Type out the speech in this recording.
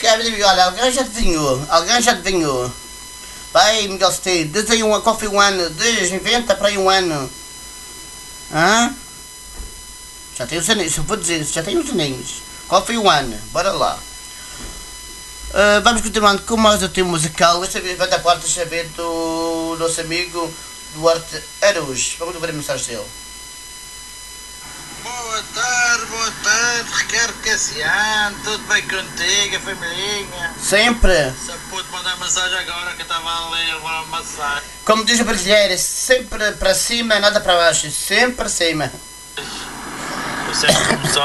Olha, alguém já adivinhou. Vai, Miguel Steed, diz aí qual foi o ano, inventa para aí um ano. Hã? Já tem os aninhos, eu vou dizer, já tem os aninhos. Qual foi o ano? Bora lá. Vamos continuando com mais o tema musical. Desta vez vai dar parte, deixa ver, do nosso amigo Duarte Aruz. Vamos ver a mensagem dele. Boa tarde, Ricardo Cassiano, tudo bem contigo, família? Sempre. Só pude mandar mensagem agora que eu estava ali a levar uma massagem. Como diz o brasileiro, sempre para cima, nada para baixo, sempre para cima. Eu sempre começou